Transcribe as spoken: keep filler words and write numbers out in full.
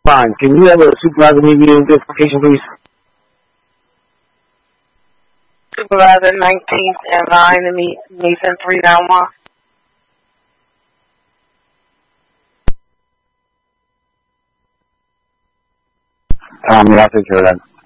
Fine. Can you have a supervisor meet me in this location, please? Supervisor nineteenth and Vine and me, Nathan three nine one. Um, yeah, I'll take care of that.